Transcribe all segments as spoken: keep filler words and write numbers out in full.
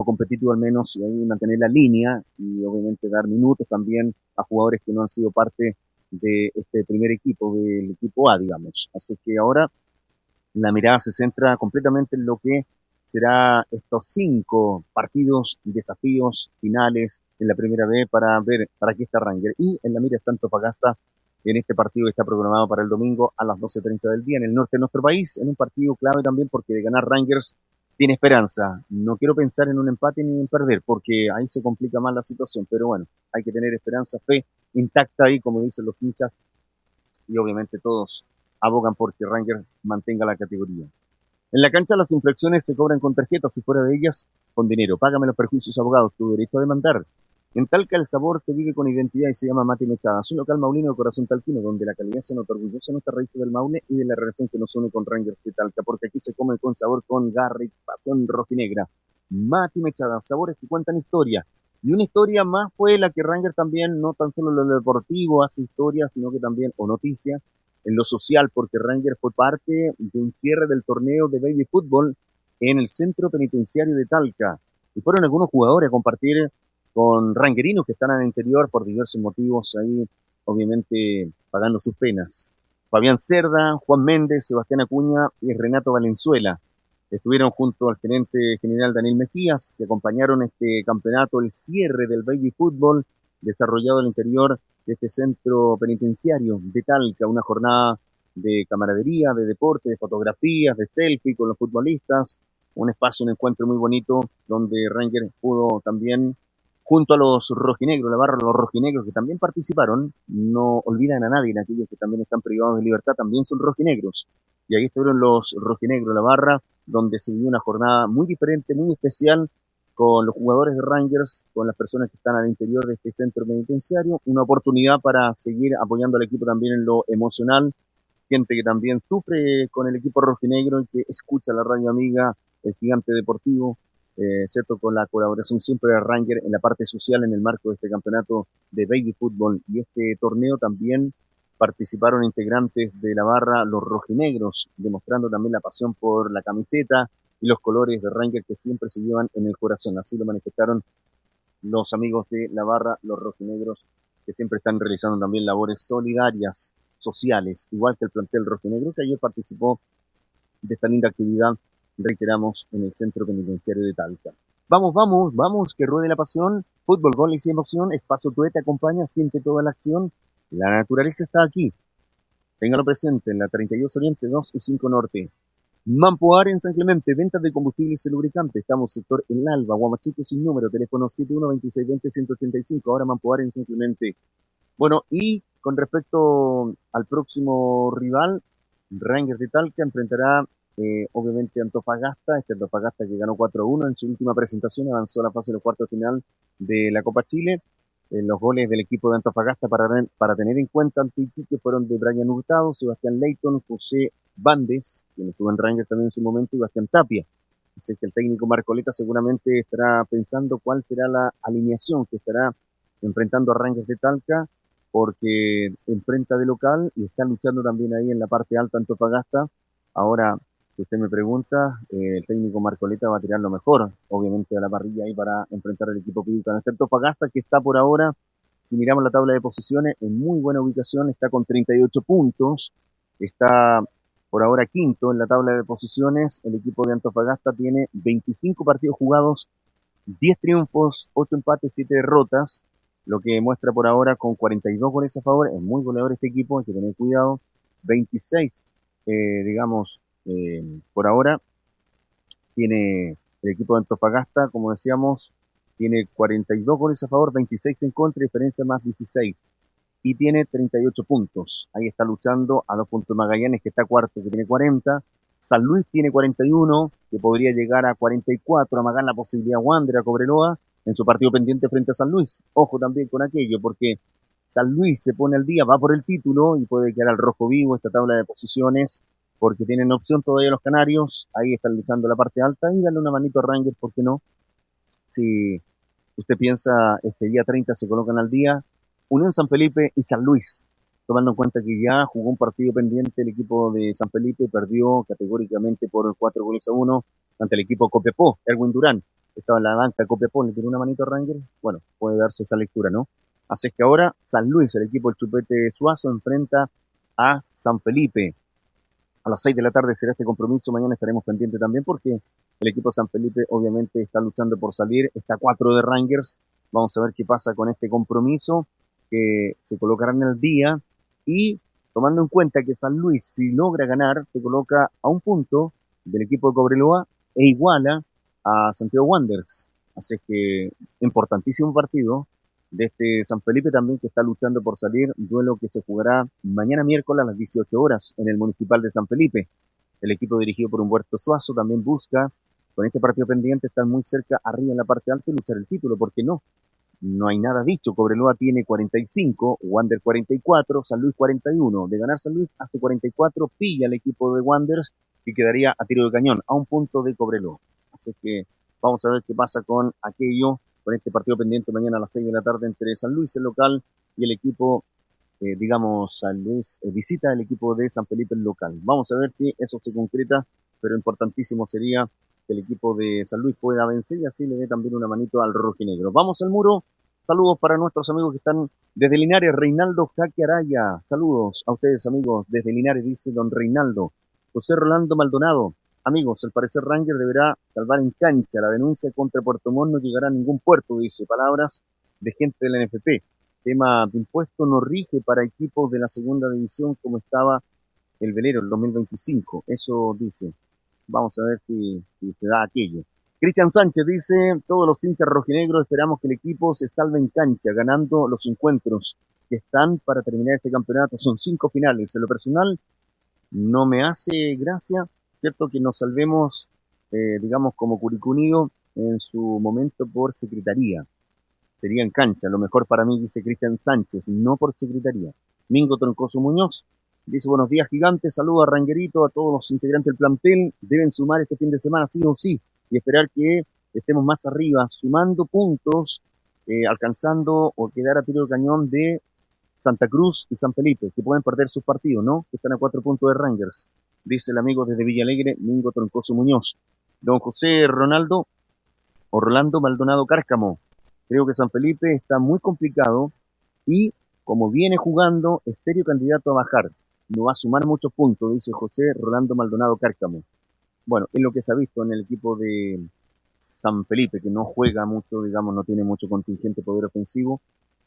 competitivo al menos y ahí mantener la línea y obviamente dar minutos también a jugadores que no han sido parte de este primer equipo, del equipo A, digamos. Así que ahora la mirada se centra completamente en lo que será estos cinco partidos, desafíos finales en la primera B para ver para qué está Ranger. Y en la mira está Antofagasta en este partido que está programado para el domingo a las doce treinta del día en el norte de nuestro país, en un partido clave también porque de ganar Rangers tiene esperanza. No quiero pensar en un empate ni en perder porque ahí se complica más la situación, pero bueno, hay que tener esperanza, fe intacta ahí, como dicen los hinchas, y obviamente todos abogan porque Rangers mantenga la categoría. En la cancha las infracciones se cobran con tarjetas y fuera de ellas con dinero. Págame los perjuicios, abogados, tu derecho a demandar. En Talca el sabor te vive con identidad y se llama Mati Mechada. Es un local maulino de corazón talquino donde la calidad se nota orgullosa de nuestra raíz del Maule y de la relación que nos une con Rangers de Talca, porque aquí se come con sabor, con garra y pasión rojinegra. Mati Mechada, sabores que cuentan historia. Y una historia más fue la que Rangers también, no tan solo en lo deportivo hace historia, sino que también, o noticias, en lo social, porque Rangers fue parte de un cierre del torneo de baby fútbol en el centro penitenciario de Talca. Y fueron algunos jugadores a compartir con rangerinos que están al interior por diversos motivos ahí, obviamente pagando sus penas. Fabián Cerda, Juan Méndez, Sebastián Acuña y Renato Valenzuela estuvieron junto al gerente general Daniel Mejías, que acompañaron este campeonato, el cierre del baby fútbol desarrollado al interior de este centro penitenciario de Talca, una jornada de camaradería, de deporte, de fotografías, de selfie con los futbolistas, un espacio, un encuentro muy bonito donde Ranger pudo también, junto a los rojinegros, la barra de los rojinegros que también participaron, no olvidan a nadie, aquellos que también están privados de libertad también son rojinegros, y ahí estuvieron los rojinegros, la barra, donde se vivió una jornada muy diferente, muy especial, con los jugadores de Rangers, con las personas que están al interior de este centro penitenciario, una oportunidad para seguir apoyando al equipo también en lo emocional, gente que también sufre con el equipo rojinegro y que escucha la radio amiga, el Gigante Deportivo, eh, ¿cierto? Con la colaboración siempre de Ranger en la parte social en el marco de este campeonato de baby fútbol y este torneo también participaron integrantes de la barra los rojinegros, demostrando también la pasión por la camiseta y los colores de Ranger que siempre se llevan en el corazón. Así lo manifestaron los amigos de la barra, los rojinegros, que siempre están realizando también labores solidarias, sociales, igual que el plantel rojinegro que ayer participó de esta linda actividad, reiteramos, en el centro penitenciario de Talca. Vamos, vamos, vamos, que ruede la pasión, fútbol, gol y emoción, Espacio Tué te acompaña, siente toda la acción, la naturaleza está aquí, téngalo presente en la treinta y dos Oriente, dos y cinco Norte. Mampoar en San Clemente, ventas de combustibles y lubricantes. Estamos sector El Alba, Guamachuco sin número, teléfono siete uno dos seis dos cero uno ocho cinco. Ahora Mampoar en San Clemente. Bueno, y con respecto al próximo rival, Rangers de Talca enfrentará eh, obviamente Antofagasta, este Antofagasta que ganó cuatro a uno en su última presentación, avanzó a la fase de los cuartos final de la Copa Chile. Eh, los goles del equipo de Antofagasta para, para tener en cuenta ante Iquique que fueron de Brian Hurtado, Sebastián Leighton, José Bandes, quien estuvo en Rangers también en su momento, y Bastián Tapia. Dice que el técnico Marcoleta seguramente estará pensando cuál será la alineación que estará enfrentando a Rangers de Talca, porque enfrenta de local y está luchando también ahí en la parte alta Antofagasta. Ahora, si usted me pregunta, eh, el técnico Marcoleta va a tirar lo mejor, obviamente, a la parrilla ahí para enfrentar al equipo Piuca. Este Antofagasta que está por ahora, si miramos la tabla de posiciones, en muy buena ubicación, está con treinta y ocho puntos, está por ahora quinto en la tabla de posiciones. El equipo de Antofagasta tiene veinticinco partidos jugados, diez triunfos, ocho empates, siete derrotas, lo que muestra por ahora con cuarenta y dos goles a favor. Es muy goleador este equipo, hay que tener cuidado. veintiséis, eh, digamos, eh, por ahora tiene el equipo de Antofagasta, como decíamos, tiene cuarenta y dos goles a favor, veintiséis en contra, diferencia más dieciséis. Y tiene treinta y ocho puntos. Ahí está luchando a dos puntos Magallanes, que está cuarto, que tiene cuarenta. San Luis tiene cuarenta y uno, que podría llegar a cuarenta y cuatro, amagar la posibilidad Wander a Cobreloa en su partido pendiente frente a San Luis. Ojo también con aquello, porque San Luis se pone al día, va por el título y puede quedar al rojo vivo esta tabla de posiciones, porque tienen opción todavía los canarios. Ahí están luchando la parte alta y darle una manito a Rangers, ¿por qué no? Si usted piensa, este día treinta se colocan al día Unión San Felipe y San Luis, tomando en cuenta que ya jugó un partido pendiente el equipo de San Felipe, perdió categóricamente por cuatro goles a uno ante el equipo Copiapó, Erwin Durán. estaba en la banca Copiapó, le tiró una manito a Rangers, bueno, puede darse esa lectura, ¿no? Así es que ahora San Luis, el equipo del Chupete Suazo, enfrenta a San Felipe. A las seis de la tarde será este compromiso, mañana estaremos pendientes también porque el equipo de San Felipe obviamente está luchando por salir, está a cuatro de Rangers, vamos a ver qué pasa con este compromiso, que se colocarán al día, y tomando en cuenta que San Luis, si logra ganar, se coloca a un punto del equipo de Cobreloa e iguala a Santiago Wanderers. Así que importantísimo partido de este San Felipe también, que está luchando por salir, duelo que se jugará mañana miércoles a las dieciocho horas en el Municipal de San Felipe. El equipo dirigido por Humberto Suazo también busca, con este partido pendiente, estar muy cerca, arriba en la parte alta y luchar el título, ¿por qué no? No hay nada dicho. Cobreloa tiene cuarenta y cinco, Wander cuarenta y cuatro, San Luis cuarenta y uno. De ganar San Luis hace cuarenta y cuatro, pilla el equipo de Wanderers, que quedaría a tiro de cañón, a un punto de Cobreloa. Así que vamos a ver qué pasa con aquello, con este partido pendiente mañana a las seis de la tarde entre San Luis, el local, y el equipo, eh, digamos, San Luis eh, visita el equipo de San Felipe, el local. Vamos a ver si eso se concreta, pero importantísimo sería que el equipo de San Luis pueda vencer y así le dé también una manito al rojinegro. Vamos al muro. Saludos para nuestros amigos que están desde Linares. Reinaldo Jaque Araya. Saludos a ustedes, amigos, desde Linares, dice don Reinaldo. José Rolando Maldonado. Amigos, al parecer Ranger deberá salvar en cancha. La denuncia contra Puerto Montt no llegará a ningún puerto, dice. Palabras de gente del N F P. Tema de impuesto no rige para equipos de la segunda división como estaba el velero el dos mil veinticinco. Eso dice. Vamos a ver si, si se da aquello. Cristian Sánchez dice, todos los hinchas rojinegros esperamos que el equipo se salve en cancha, ganando los encuentros que están para terminar este campeonato. Son cinco finales. En lo personal, no me hace gracia, ¿cierto?, que nos salvemos, eh, digamos, como Curicunido en su momento por secretaría. Sería en cancha, lo mejor para mí, dice Cristian Sánchez, no por secretaría. Mingo Troncoso Muñoz dice, buenos días, gigantes, saludo a Ranguerito, a todos los integrantes del plantel, deben sumar este fin de semana sí o sí, y esperar que estemos más arriba, sumando puntos, eh, alcanzando o quedar a tiro de cañón de Santa Cruz y San Felipe, que pueden perder sus partidos, ¿no? Que están a cuatro puntos de Rangers, dice el amigo desde Villalegre, Mingo Troncoso Muñoz. Don José Ronaldo, o Rolando Maldonado Cárcamo, creo que San Felipe está muy complicado y, como viene jugando, es serio candidato a bajar. No va a sumar muchos puntos, dice José Rolando Maldonado Cárcamo. Bueno, es lo que se ha visto en el equipo de San Felipe, que no juega mucho, digamos, no tiene mucho contingente poder ofensivo,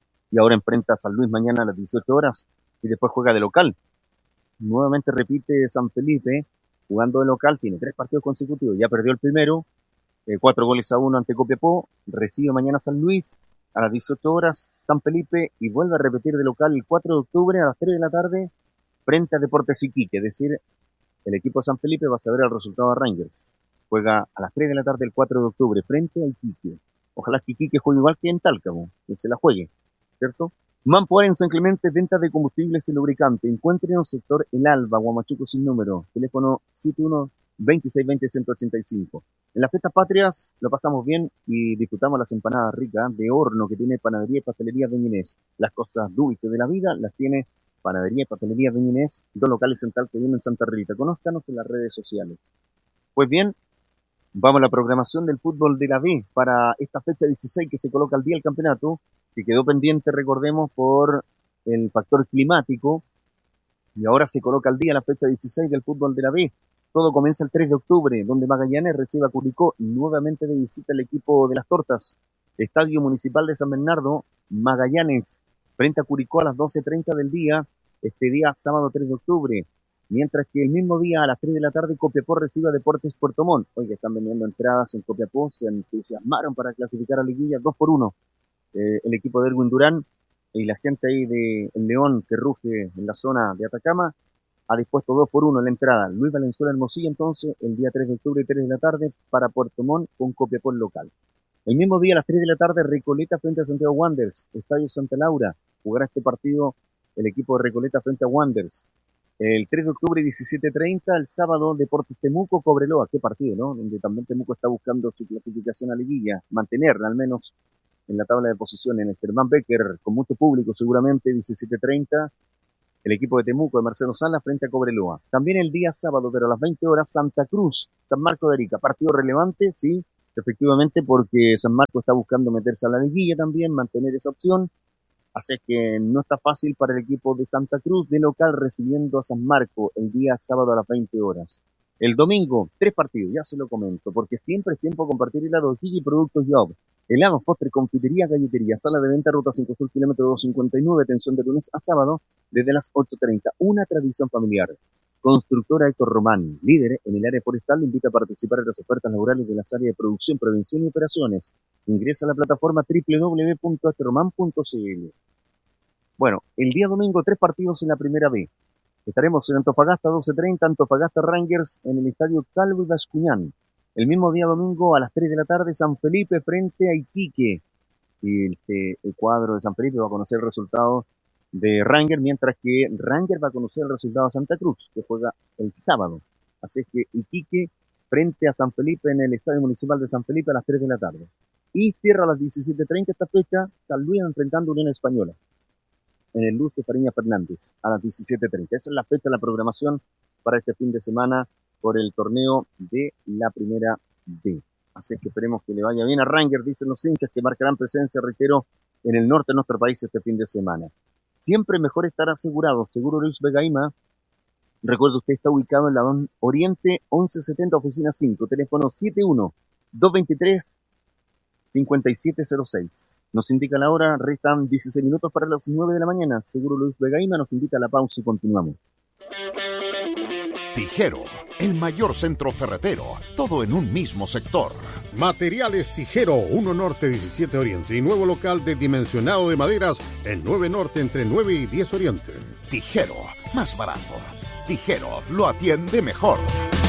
y ahora enfrenta a San Luis mañana a las dieciocho horas, y después juega de local. Nuevamente repite San Felipe, jugando de local, tiene tres partidos consecutivos, ya perdió el primero, eh, cuatro goles a uno ante Copiapó, recibe mañana San Luis, a las dieciocho horas San Felipe, y vuelve a repetir de local el cuatro de octubre a las tres de la tarde, frente a Deportes Iquique, es decir, el equipo de San Felipe va a saber el resultado de Rangers. Juega a las tres de la tarde el cuatro de octubre frente a Iquique. Ojalá que Iquique juegue igual que en Talcamo, que se la juegue, ¿cierto? Manpower en San Clemente, venta de combustibles y lubricante. Encuéntrenos sector El Alba, Guamachuco sin número, teléfono siete uno veintiséis veinte ciento ochenta y cinco. En las fiestas patrias lo pasamos bien y disfrutamos las empanadas ricas de horno que tiene Panadería y Pastelería de Inés. Las cosas dulces de la vida las tiene Panadería y Pastelería de Inés, dos locales en Talca y uno en Santa Rita. Conózcanos en las redes sociales. Pues bien, vamos a la programación del fútbol de la B para esta fecha dieciséis que se coloca al día el campeonato, que quedó pendiente, recordemos, por el factor climático, y ahora se coloca al día la fecha dieciséis del fútbol de la B. Todo comienza el tres de octubre, donde Magallanes recibe a Curicó y nuevamente de visita el equipo de las Tortas. Estadio Municipal de San Bernardo, Magallanes, frente a Curicó a las doce treinta del día, este día sábado tres de octubre. Mientras que el mismo día a las tres de la tarde Copiapó recibe a Deportes Puerto Montt. Oye, están vendiendo entradas en Copiapó, se entusiasmaron para clasificar a Liguilla dos por uno. Eh, el equipo de Erwin Durán y la gente ahí de El León que ruge en la zona de Atacama ha dispuesto dos por uno en la entrada. Luis Valenzuela Hermosilla entonces el día tres de octubre y tres de la tarde para Puerto Montt con Copiapó local. El mismo día a las tres de la tarde Recoleta frente a Santiago Wanderers, Estadio Santa Laura, jugará este partido el equipo de Recoleta frente a Wanderers. El tres de octubre diecisiete treinta, el sábado Deportes Temuco Cobreloa, qué partido, ¿no? Donde también Temuco está buscando su clasificación a liguilla, mantenerla al menos en la tabla de posiciones. En el Germán Becker, con mucho público seguramente, diecisiete treinta, el equipo de Temuco de Marcelo Salas frente a Cobreloa. También el día sábado, pero a las veinte horas, Santa Cruz, San Marco de Arica, partido relevante, sí, efectivamente, porque San Marcos está buscando meterse a la liguilla también, mantener esa opción. Así que no está fácil para el equipo de Santa Cruz de local recibiendo a San Marcos el día sábado a las veinte horas. El domingo, tres partidos, ya se lo comento, porque siempre es tiempo de compartir helado Gigi Productos Job. Helados, postre, confitería, galletería, sala de venta, ruta cinco Sur, kilómetro doscientos cincuenta y nueve, atención de lunes a sábado, desde las ocho treinta. Una tradición familiar. Constructora Héctor Román, líder en el área forestal, le invita a participar en las ofertas laborales de las áreas de producción, prevención y operaciones. Ingresa a la plataforma doble u doble u doble u punto h roman punto c l. Bueno, el día domingo tres partidos en la primera B. Estaremos en Antofagasta doce treinta, Antofagasta Rangers en el estadio Calvo y Bascuñán. El mismo día domingo a las tres de la tarde, San Felipe frente a Iquique. Y el, el cuadro de San Felipe va a conocer el resultado de Rangers, mientras que Rangers va a conocer el resultado de Santa Cruz, que juega el sábado. Así es que Iquique frente a San Felipe en el Estadio Municipal de San Felipe a las tres de la tarde. Y cierra a las diecisiete treinta esta fecha, San Luis enfrentando a Unión Española en el Luz de Fariña Fernández a las diecisiete treinta. Esa es la fecha de la programación para este fin de semana por el torneo de la primera B. Así que esperemos que le vaya bien a Rangers, dicen los hinchas, que marcarán presencia, reitero, en el norte de nuestro país este fin de semana. Siempre mejor estar asegurado. Seguro Luis Vegaima, recuerde, usted está ubicado en la Don Oriente once setenta, oficina cinco, teléfono siete uno dos veintitrés cincuenta y siete cero seis. Nos indica la hora, restan dieciséis minutos para las nueve de la mañana. Seguro Luis Vegaima nos indica la pausa y continuamos. Tijero, el mayor centro ferretero, todo en un mismo sector. Materiales Tijero, uno Norte diecisiete Oriente y nuevo local de dimensionado de maderas en nueve Norte entre nueve y diez Oriente. Tijero, más barato. Tijero, lo atiende mejor.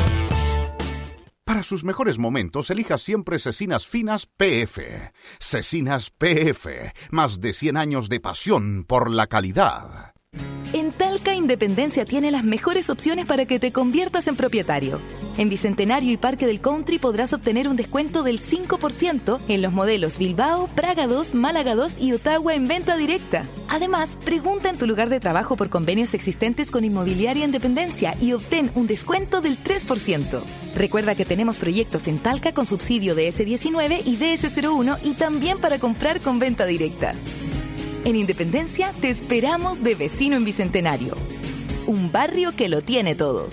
Para sus mejores momentos, elija siempre Cecinas Finas P F. Cecinas P F, más de cien años de pasión por la calidad. En Talca Independencia tiene las mejores opciones para que te conviertas en propietario. En Bicentenario y Parque del Country podrás obtener un descuento del cinco por ciento en los modelos Bilbao, Praga dos, Málaga dos y Ottawa en venta directa. Además, pregunta en tu lugar de trabajo por convenios existentes con Inmobiliaria Independencia y obtén un descuento del tres por ciento. Recuerda que tenemos proyectos en Talca con subsidio de ese diecinueve y D S cero uno y también para comprar con venta directa. En Independencia te esperamos de vecino en Bicentenario. Un barrio que lo tiene todo.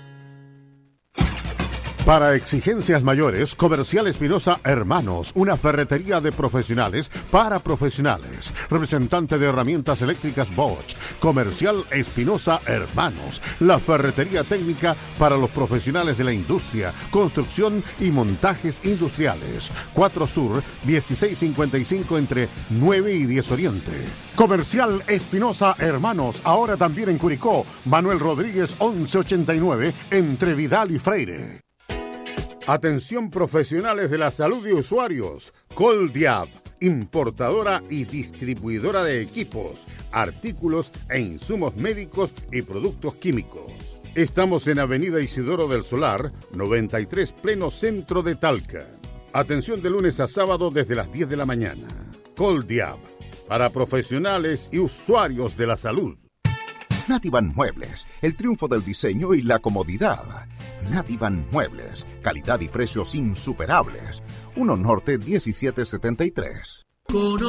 Para exigencias mayores, Comercial Espinosa Hermanos, una ferretería de profesionales para profesionales. Representante de herramientas eléctricas Bosch. Comercial Espinosa Hermanos, la ferretería técnica para los profesionales de la industria, construcción y montajes industriales. cuatro Sur, dieciséis cincuenta y cinco entre nueve y diez Oriente. Comercial Espinosa Hermanos, ahora también en Curicó. Manuel Rodríguez once ochenta y nueve entre Vidal y Freire. Atención profesionales de la salud y usuarios. Coldiab, importadora y distribuidora de equipos, artículos e insumos médicos y productos químicos. Estamos en Avenida Isidoro del Solar, noventa y tres, pleno centro de Talca. Atención de lunes a sábado desde las diez de la mañana. Coldiab, para profesionales y usuarios de la salud. Nativan Muebles, el triunfo del diseño y la comodidad. Nativan Muebles, calidad y precios insuperables. uno Norte diecisiete setenta y tres.